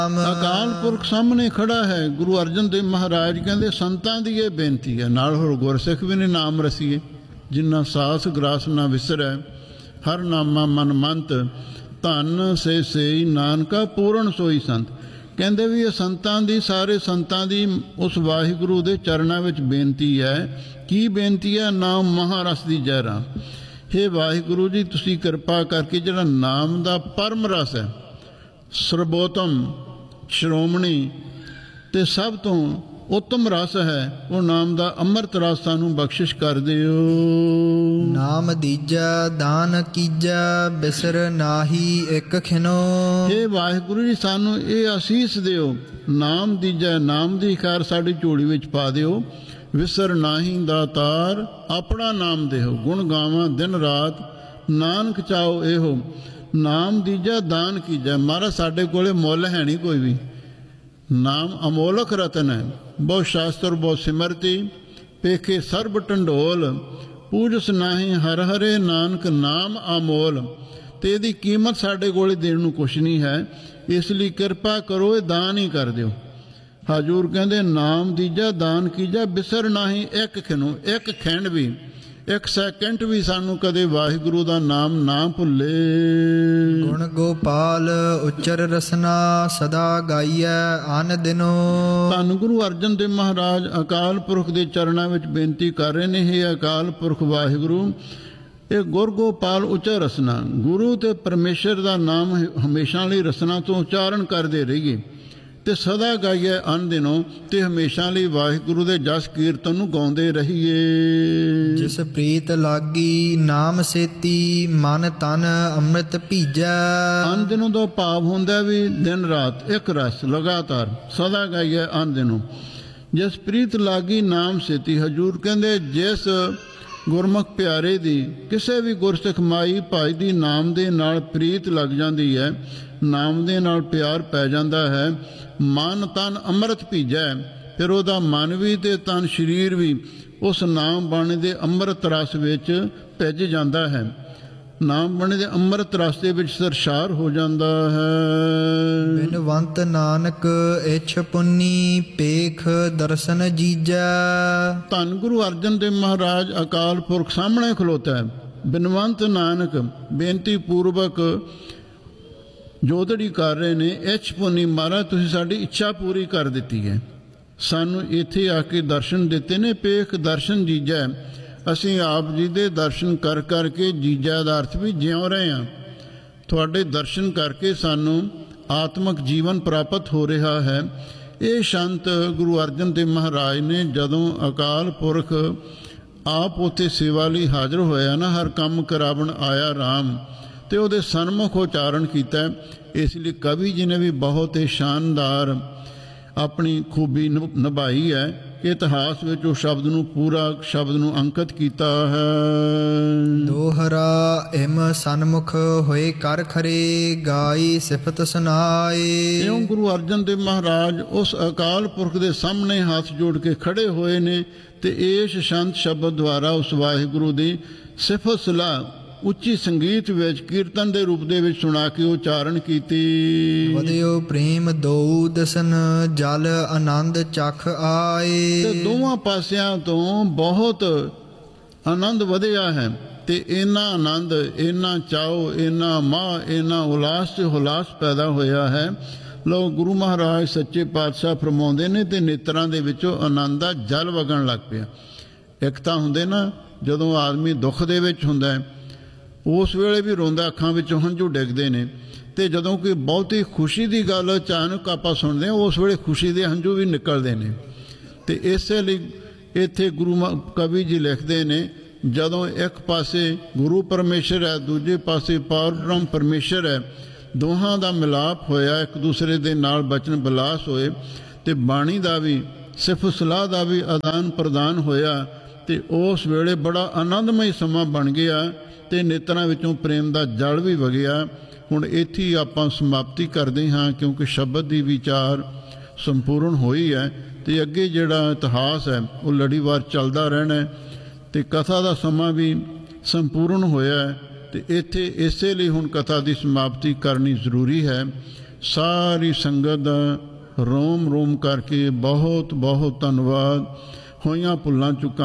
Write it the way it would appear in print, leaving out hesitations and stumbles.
ਅਕਾਲ ਪੁਰਖ ਸਾਹਮਣੇ ਖੜਾ ਹੈ। ਗੁਰੂ ਅਰਜਨ ਦੇਵ ਮਹਾਰਾਜ ਕਹਿੰਦੇ ਸੰਤਾਂ ਦੀ ਇਹ ਬੇਨਤੀ ਹੈ। ਨਾਲ ਹੋਰ ਗੁਰਸਿੱਖ ਵੀ ਨੇ ਨਾਮ ਰਸੀਏ, ਜਿਨ੍ਹਾਂ ਸਾਸ ਗਰਾਸ ਨਾ ਵਿਸਰੈ, ਹਰ ਨਾਮਾ ਮਨ ਮੰਤ, ਧਨ ਸੇ ਸੇਈ ਨਾਨਕਾ ਪੂਰਨ ਸੋਈ ਸੰਤ। ਕਹਿੰਦੇ ਵੀ ਇਹ ਸੰਤਾਂ ਦੀ, ਸਾਰੇ ਸੰਤਾਂ ਦੀ ਉਸ ਵਾਹਿਗੁਰੂ ਦੇ ਚਰਨਾਂ ਵਿੱਚ ਬੇਨਤੀ ਹੈ। ਕੀ ਬੇਨਤੀ ਹੈ? ਨਾਮ ਮਹਾਰਸ ਦੀ ਜੈਰਾ। ਹੇ ਵਾਹਿਗੁਰੂ ਜੀ, ਤੁਸੀਂ ਕਿਰਪਾ ਕਰਕੇ ਜਿਹੜਾ ਨਾਮ ਦਾ ਪਰਮ ਰਸ ਹੈ, ਸਰਬੋਤਮ, ਸ਼੍ਰੋਮਣੀ ਤੇ ਸਭ ਤੋਂ ਉੱਤਮ ਰਸ ਹੈ, ਉਹ ਨਾਮ ਦਾ ਅੰਮ੍ਰਿਤ ਰਸ ਸਾਨੂੰ ਬਖਸ਼ਿਸ਼ ਕਰ ਦਿਓ। ਨਾਮ ਦੀਜਾ ਦਾਨ ਕੀਜਾ, ਬਿਸਰ ਨਾਹੀ ਇੱਕ ਖਿਨੋ। ਹੇ ਵਾਹਿਗੁਰੂ ਜੀ, ਸਾਨੂੰ ਇਹ ਅਸੀਸ ਦਿਓ। ਨਾਮ ਦੀਜਾ, ਨਾਮ ਦੀ ਖਾਰ ਸਾਡੀ ਝੋਲੀ ਵਿੱਚ ਪਾ ਦਿਓ। ਵਿਸਰ ਨਾਹੀ ਦਾਤਾਰ, ਆਪਣਾ ਨਾਮ ਦੇਹੋ। ਗੁਣ ਗਾਵਾਂ ਦਿਨ ਰਾਤ, ਨਾਨਕ ਚਾਓ ਇਹੋ। ਨਾਮ ਦੀਜਾ ਦਾਨ ਕੀਜਾ। ਮਹਾਰਾਜ ਸਾਡੇ ਕੋਲੇ ਮੁੱਲ ਹੈ ਨਹੀਂ ਕੋਈ ਵੀ। ਨਾਮ ਅਮੋਲਕ ਰਤਨ ਹੈ। ਬਹੁ ਸ਼ਾਸਤਰ ਬਹੁ ਸਿਮਰਤੀ, ਪੇਖੇ ਸਰਬ ਢੰਡੋਲ। ਪੂਜਸ ਨਾਹੀ ਹਰ ਹਰੇ, ਨਾਨਕ ਨਾਮ ਅਮੋਲ। ਤੇ ਇਹਦੀ ਕੀਮਤ ਸਾਡੇ ਕੋਲੇ ਦੇਣ ਨੂੰ ਕੁਛ ਨਹੀਂ ਹੈ। ਇਸ ਲਈ ਕਿਰਪਾ ਕਰੋ, ਇਹ ਦਾਨ ਹੀ ਕਰ ਦਿਓ। ਹਜ਼ੂਰ ਕਹਿੰਦੇ ਨਾਮ ਦੀਜਾ ਦਾਨ ਕੀਜਾ, ਬਿਸਰ ਨਾਹੀ ਇੱਕ ਖਿਨੋ। ਇੱਕ ਖਿੰਡ ਵੀ, ਇੱਕ ਸੈਕਿੰਡ ਵੀ ਸਾਨੂੰ ਕਦੇ ਵਾਹਿਗੁਰੂ ਦਾ ਨਾਮ ਨਾ ਭੁੱਲੇ। ਗੁਣ ਗੋਪਾਲ ਉਚਰ ਰਸਨਾ, ਸਦਾ ਗਾਈਐ ਅਨ ਦਿਨੋ। ਧੰਨ ਗੁਰੂ ਅਰਜਨ ਦੇਵ ਮਹਾਰਾਜ ਅਕਾਲ ਪੁਰਖ ਦੇ ਚਰਨਾਂ ਵਿੱਚ ਬੇਨਤੀ ਕਰ ਰਹੇ ਨੇ। ਇਹ ਅਕਾਲ ਪੁਰਖ ਵਾਹਿਗੁਰੂ, ਇਹ ਗੁਰ ਗੋਪਾਲ ਉਚਰ ਰਸਨਾ, ਗੁਰੂ ਤੇ ਪਰਮੇਸ਼ਰ ਦਾ ਨਾਮ ਹਮੇਸ਼ਾ ਲਈ ਰਸਨਾ ਤੋਂ ਉਚਾਰਨ ਕਰਦੇ ਰਹੀਏ ਤੇ ਸਦਾ ਗਾਈਏ ਅਨ ਦਿਨੋਂ, ਤੇ ਹਮੇਸ਼ਾ ਲਈ ਵਾਹਿਗੁਰੂ ਦੇ ਜਸ ਕੀਰਤਨ ਨੂੰ ਗਾਉਂਦੇ ਰਹੀਏ। ਜਿਸ ਪ੍ਰੀਤ ਲਾਗੀ ਨਾਮ ਸੇਤੀ, ਮਨ ਤਨ ਅੰਮ੍ਰਿਤ ਭੀਜੈ। ਅਨ ਦਿਨੋਂ ਦਾ ਭਾਵ ਹੁੰਦਾ ਵੀ ਦਿਨ ਰਾਤ ਇੱਕ ਰਸ ਲਗਾਤਾਰ, ਸਦਾ ਗਾਈਏ ਅਨ ਦਿਨੋਂ। ਜਿਸ ਪ੍ਰੀਤ ਲਾਗੀ ਨਾਮ ਸੇਤੀ, ਹਜ਼ੂਰ ਕਹਿੰਦੇ ਜਿਸ ਗੁਰਮੁਖ ਪਿਆਰੇ ਦੀ, ਕਿਸੇ ਵੀ ਗੁਰਸਿੱਖ ਮਾਈ ਭਾਈ ਦੀ ਨਾਮ ਦੇ ਨਾਲ ਪ੍ਰੀਤ ਲੱਗ ਜਾਂਦੀ ਹੈ, ਨਾਮ ਦੇ ਨਾਲ ਪਿਆਰ ਪੈ ਜਾਂਦਾ ਹੈ, ਮਨ ਤਨ ਅੰਮ੍ਰਿਤ ਭੀਜੈ। ਫਿਰ ਉਹਦਾ ਮਨ ਵੀ ਤੇ ਤਨ ਸਰੀਰ ਵੀ ਉਸ ਨਾਮ ਬਾਣੀ ਦੇ ਅੰਮ੍ਰਿਤ ਰਸ ਵਿੱਚ ਭਿੱਜ ਜਾਂਦਾ ਹੈ। ਨਾਮ ਬਾਣੀ ਦੇ ਅੰਮ੍ਰਿਤ ਰਸ ਦੇ ਵਿੱਚ ਸਰਸ਼ਾਰ ਹੋ ਜਾਂਦਾ ਹੈ। ਬਿਨਵੰਤ ਨਾਨਕ ਇਛ ਪੁੰਨੀ, ਪੇਖ ਦਰਸ਼ਨ ਜੀਜੈ। ਧੰਨ ਗੁਰੂ ਅਰਜਨ ਦੇਵ ਮਹਾਰਾਜ ਅਕਾਲ ਪੁਰਖ ਸਾਹਮਣੇ ਖਲੋਤਾ ਹੈ। ਬਿਨਵੰਤ ਨਾਨਕ ਬੇਨਤੀ ਪੂਰਵਕ ਜੋਦੜੀ ਕਰ ਰਹੇ ਨੇ। ਇਛ ਪੁੰਨੀ, ਮਹਾਰਾਜ ਤੁਸੀਂ ਸਾਡੀ ਇੱਛਾ ਪੂਰੀ ਕਰ ਦਿੱਤੀ ਹੈ, ਸਾਨੂੰ ਇੱਥੇ ਆ ਕੇ ਦਰਸ਼ਨ ਦਿੱਤੇ ਨੇ। ਪੇਖ ਦਰਸ਼ਨ ਜੀਜੈ, ਅਸੀਂ ਆਪ ਜੀ ਦੇ ਦਰਸ਼ਨ ਕਰ ਕਰਕੇ, ਜੀਜਾ ਦਾ ਅਰਥ ਵੀ ਜਿਉਂ ਰਹੇ ਹਾਂ। ਤੁਹਾਡੇ ਦਰਸ਼ਨ ਕਰਕੇ ਸਾਨੂੰ ਆਤਮਿਕ ਜੀਵਨ ਪ੍ਰਾਪਤ ਹੋ ਰਿਹਾ ਹੈ। ਇਹ ਸੰਤ ਗੁਰੂ ਅਰਜਨ ਦੇਵ ਮਹਾਰਾਜ ਨੇ ਜਦੋਂ ਅਕਾਲ ਪੁਰਖ ਆਪ ਉੱਥੇ ਸੇਵਾ ਲਈ ਹਾਜ਼ਰ ਹੋਇਆ ਨਾ, ਹਰ ਕੰਮ ਕਰਾਵਣ ਆਇਆ ਰਾਮ, ਤੇ ਉਹਦੇ ਸਨਮੁਖ ਉਚਾਰਨ ਕੀਤਾ। ਇਸ ਲਈ ਕਵੀ ਜੀ ਨੇ ਵੀ ਬਹੁਤ ਹੀ ਸ਼ਾਨਦਾਰ ਆਪਣੀ ਖੂਬੀ ਨਿਭਾਈ ਹੈ। ਇਤਿਹਾਸ ਵਿੱਚ ਉਹ ਸ਼ਬਦ ਨੂੰ, ਪੂਰਾ ਸ਼ਬਦ ਨੂੰ ਅੰਕਿਤ ਕੀਤਾ ਹੈ। ਦੋਹਰਾ ਇਮ ਸਨਮੁਖ ਹੋਏ ਕਰ ਖਰੇ, ਗਾਈ ਸਿਫਤ ਸੁਨਾਏ। ਇਉਂ ਗੁਰੂ ਅਰਜਨ ਦੇਵ ਮਹਾਰਾਜ ਉਸ ਅਕਾਲ ਪੁਰਖ ਦੇ ਸਾਹਮਣੇ ਹੱਥ ਜੋੜ ਕੇ ਖੜੇ ਹੋਏ ਨੇ ਤੇ ਇਸ ਸ਼ੰਤ ਸ਼ਬਦ ਦੁਆਰਾ ਉਸ ਵਾਹਿਗੁਰੂ ਦੀ ਸਿਫਤ ਸਲਾਹ ਉੱਚੀ ਸੰਗੀਤ ਵਿੱਚ, ਕੀਰਤਨ ਦੇ ਰੂਪ ਦੇ ਵਿੱਚ ਸੁਣਾ ਕੇ ਉਚਾਰਨ ਕੀਤੀ। ਵਧਿਓ ਪ੍ਰੇਮ ਦੋ ਦਸਨ, ਜਲ ਆਨੰਦ ਚਖ ਆਏ। ਤੇ ਦੋਵਾਂ ਪਾਸਿਆਂ ਤੋਂ ਬਹੁਤ ਆਨੰਦ ਵਧਿਆ ਹੈ ਤੇ ਇੰਨਾ ਆਨੰਦ, ਇੰਨਾ ਚਾਓ, ਇੰਨਾ ਮਾਹ, ਇੰਨਾ ਉਲਾਸ ਤੇ ਹੁਲਾਸ ਪੈਦਾ ਹੋਇਆ ਹੈ। ਲੋਕ ਗੁਰੂ ਮਹਾਰਾਜ ਸੱਚੇ ਪਾਤਸ਼ਾਹ ਫਰਮਾਉਂਦੇ ਨੇ ਤੇ ਨੇਤਰਾਂ ਦੇ ਵਿੱਚੋਂ ਆਨੰਦ ਦਾ ਜਲ ਵਗਣ ਲੱਗ ਪਿਆ। ਇੱਕ ਤਾਂ ਹੁੰਦੇ ਨਾ, ਜਦੋਂ ਆਦਮੀ ਦੁੱਖ ਦੇ ਵਿੱਚ ਹੁੰਦਾ ਹੈ ਉਸ ਵੇਲੇ ਵੀ ਰੋਂਦਾ, ਅੱਖਾਂ ਵਿੱਚੋਂ ਹੰਝੂ ਡਿੱਗਦੇ ਨੇ, ਤੇ ਜਦੋਂ ਕੋਈ ਬਹੁਤੀ ਖੁਸ਼ੀ ਦੀ ਗੱਲ ਅਚਾਨਕ ਆਪਾਂ ਸੁਣਦੇ ਹਾਂ ਉਸ ਵੇਲੇ ਖੁਸ਼ੀ ਦੇ ਹੰਝੂ ਵੀ ਨਿਕਲਦੇ ਨੇ। ਤੇ ਇਸੇ ਲਈ ਇੱਥੇ ਗੁਰੂ ਕਵੀ ਜੀ ਲਿਖਦੇ ਨੇ, ਜਦੋਂ ਇੱਕ ਪਾਸੇ ਗੁਰੂ ਪਰਮੇਸ਼ਰ ਹੈ, ਦੂਜੇ ਪਾਸੇ ਪਾਰਬ੍ਰਹਮ ਪਰਮੇਸ਼ਰ ਹੈ, ਦੋਹਾਂ ਦਾ ਮਿਲਾਪ ਹੋਇਆ, ਇੱਕ ਦੂਸਰੇ ਦੇ ਨਾਲ ਬਚਨ ਬਿਲਾਸ ਹੋਏ ਤੇ ਬਾਣੀ ਦਾ ਵੀ, ਸਿਫਤ ਸਲਾਹ ਦਾ ਵੀ ਆਦਾਨ ਪ੍ਰਦਾਨ ਹੋਇਆ, ਤੇ ਉਸ ਵੇਲੇ ਬੜਾ ਆਨੰਦਮਈ ਸਮਾਂ ਬਣ ਗਿਆ ਤੇ ਨੇਤਰਾਂ ਵਿੱਚੋਂ ਪ੍ਰੇਮ ਦਾ ਜਲ ਵੀ ਵਗਿਆ। ਹੁਣ ਇੱਥੇ ਹੀ ਆਪਾਂ ਸਮਾਪਤੀ ਕਰਦੇ ਹਾਂ, ਕਿਉਂਕਿ ਸ਼ਬਦ ਦੀ ਵਿਚਾਰ ਸੰਪੂਰਨ ਹੋਈ ਹੈ ਤੇ ਅੱਗੇ ਜਿਹੜਾ ਇਤਿਹਾਸ ਹੈ ਉਹ ਲੜੀਵਾਰ ਚੱਲਦਾ ਰਹਿਣਾ ਤੇ ਕਥਾ ਦਾ ਸਮਾਂ ਵੀ ਸੰਪੂਰਨ ਹੋਇਆ ਹੈ ਤੇ ਇੱਥੇ ਇਸੇ ਲਈ ਹੁਣ ਕਥਾ ਦੀ ਸਮਾਪਤੀ ਕਰਨੀ ਜ਼ਰੂਰੀ ਹੈ। ਸਾਰੀ ਸੰਗਤ ਦਾ ਰੋਮ ਰੋਮ ਕਰਕੇ ਬਹੁਤ ਬਹੁਤ ਧੰਨਵਾਦ। ਹੋਈਆਂ ਭੁੱਲਾਂ ਚੁੱਕਾਂ